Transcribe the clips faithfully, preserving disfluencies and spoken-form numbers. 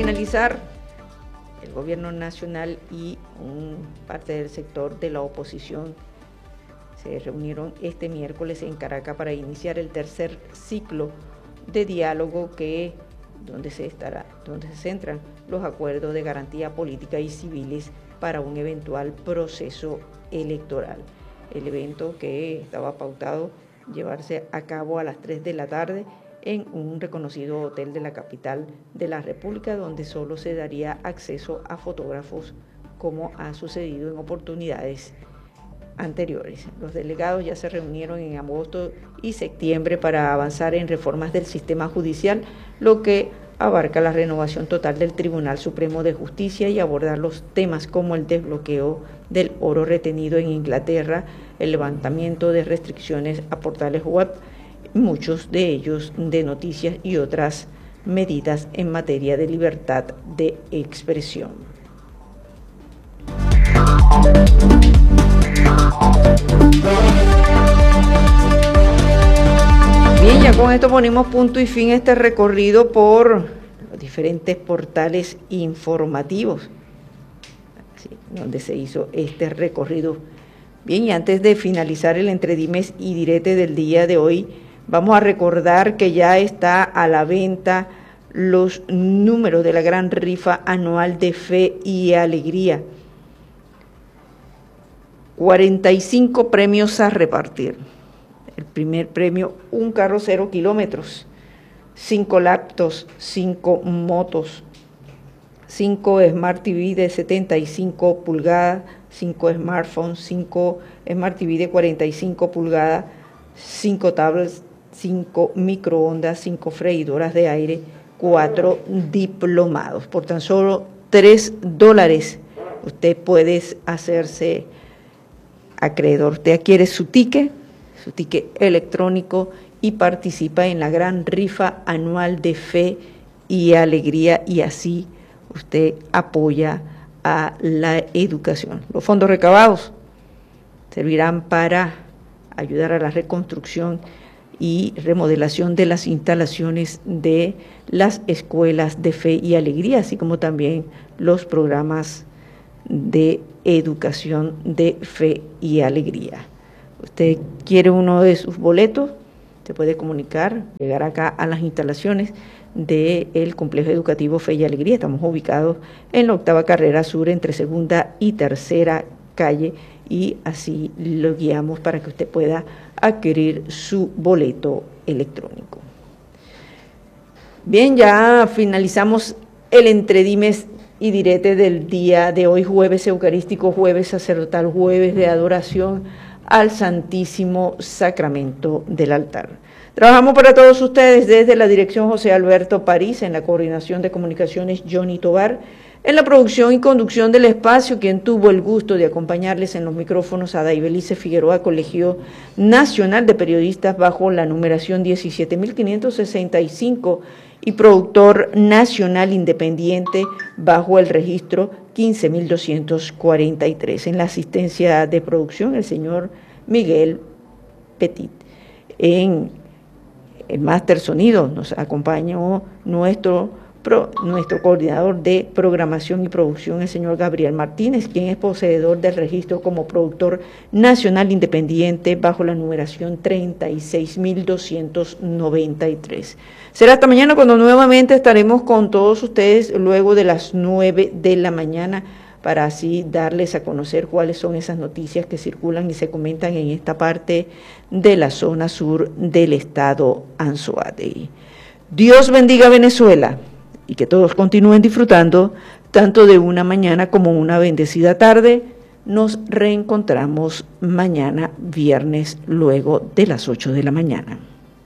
finalizar, el gobierno nacional y un, parte del sector de la oposición se reunieron este miércoles en Caracas para iniciar el tercer ciclo de diálogo que donde se estará, donde se centran los acuerdos de garantía política y civiles para un eventual proceso electoral. El evento, que estaba pautado llevarse a cabo a las tres de la tarde en un reconocido hotel de la capital de la República, donde solo se daría acceso a fotógrafos, como ha sucedido en oportunidades anteriores. Los delegados ya se reunieron en agosto y septiembre para avanzar en reformas del sistema judicial, lo que abarca la renovación total del Tribunal Supremo de Justicia y abordar los temas como el desbloqueo del oro retenido en Inglaterra, el levantamiento de restricciones a portales web, muchos de ellos de noticias, y otras medidas en materia de libertad de expresión. Bien, ya con esto ponemos punto y fin a este recorrido por los diferentes portales informativos, sí, donde se hizo este recorrido. Bien, y antes de finalizar el entredimes y direte del día de hoy, vamos a recordar que ya está a la venta los números de la gran rifa anual de Fe y Alegría. cuarenta y cinco premios a repartir. El primer premio, un carro cero kilómetros, cinco laptops, cinco motos, cinco Smart T V de setenta y cinco pulgadas, cinco smartphones, cinco Smart T V de cuarenta y cinco pulgadas, cinco tablets, cinco microondas, cinco freidoras de aire, cuatro diplomados. Por tan solo tres dólares usted puede hacerse acreedor. Usted adquiere su ticket, su ticket electrónico, y participa en la gran rifa anual de Fe y Alegría, y así usted apoya a la educación. Los fondos recabados servirán para ayudar a la reconstrucción y remodelación de las instalaciones de las escuelas de Fe y Alegría, así como también los programas de educación de Fe y Alegría. Usted quiere uno de sus boletos, se puede comunicar, llegar acá a las instalaciones del Complejo Educativo Fe y Alegría. Estamos ubicados en la octava carrera sur, entre segunda y tercera calle, y así lo guiamos para que usted pueda adquirir su boleto electrónico. Bien, ya finalizamos el entredimes y direte del día de hoy, jueves eucarístico, jueves sacerdotal, jueves de adoración al Santísimo Sacramento del altar. Trabajamos para todos ustedes desde la dirección José Alberto París, en la coordinación de comunicaciones Johnny Tobar, en la producción y conducción del espacio, quien tuvo el gusto de acompañarles en los micrófonos, a Daibelice Figueroa, Colegio Nacional de Periodistas bajo la numeración diecisiete mil quinientos sesenta y cinco, y productor nacional independiente bajo el registro quince mil doscientos cuarenta y tres. En la asistencia de producción, el señor Miguel Petit. En el máster sonido nos acompañó nuestro, pro, nuestro coordinador de programación y producción, el señor Gabriel Martínez, quien es poseedor del registro como productor nacional independiente bajo la numeración treinta y seis mil doscientos noventa y tres. Será hasta mañana cuando nuevamente estaremos con todos ustedes luego de las nueve de la mañana, para así darles a conocer cuáles son esas noticias que circulan y se comentan en esta parte de la zona sur del estado Anzoátegui. Dios bendiga a Venezuela y que todos continúen disfrutando tanto de una mañana como una bendecida tarde. Nos reencontramos mañana viernes luego de las ocho de la mañana.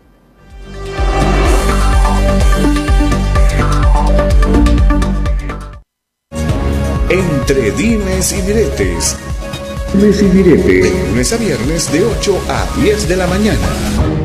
Entre dimes y diretes. Dimes y diretes. De lunes a viernes de ocho a diez de la mañana.